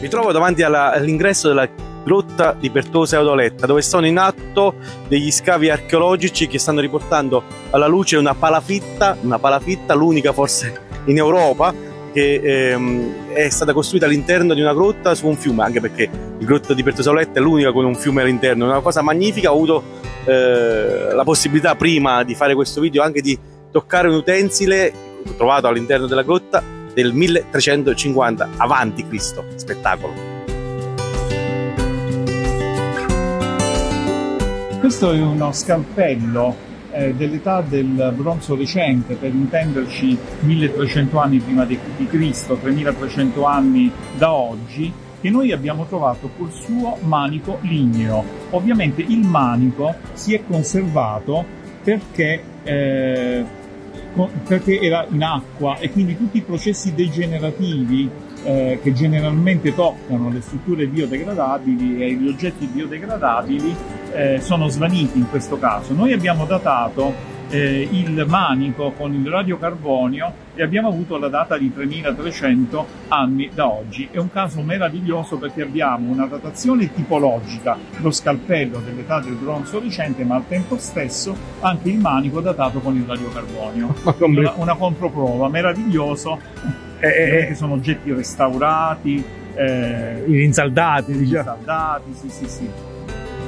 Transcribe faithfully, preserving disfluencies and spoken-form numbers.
Mi trovo davanti alla, all'ingresso della grotta di Pertosa Eudoletta, dove sono in atto degli scavi archeologici che stanno riportando alla luce una palafitta, una palafitta, l'unica forse in Europa, che ehm, è stata costruita all'interno di una grotta su un fiume, anche perché il grotta di Pertosa Eudoletta è l'unica con un fiume all'interno, è una cosa magnifica. Ho avuto eh, la possibilità prima di fare questo video anche di toccare un utensile trovato all'interno della grotta del milletrecentocinquanta avanti Cristo. Spettacolo. Questo è uno scalpello eh, dell'età del bronzo recente, per intenderci milletrecento anni prima di, di Cristo, tremilatrecento anni da oggi, che noi abbiamo trovato col suo manico ligneo. Ovviamente il manico si è conservato perché eh, perché era in acqua, e quindi tutti i processi degenerativi eh, che generalmente toccano le strutture biodegradabili e gli oggetti biodegradabili eh, sono svaniti in questo caso. Noi abbiamo datato eh, il manico con il radiocarbonio e abbiamo avuto la data di tremilatrecento anni da oggi. È un caso meraviglioso perché abbiamo una datazione tipologica, lo scalpello dell'età del bronzo recente, ma al tempo stesso anche il manico datato con il radiocarbonio. Una, una controprova, meraviglioso, eh, eh, che sono oggetti restaurati, eh, irinsaldati, diciamo. Irinsaldati, sì, sì, sì.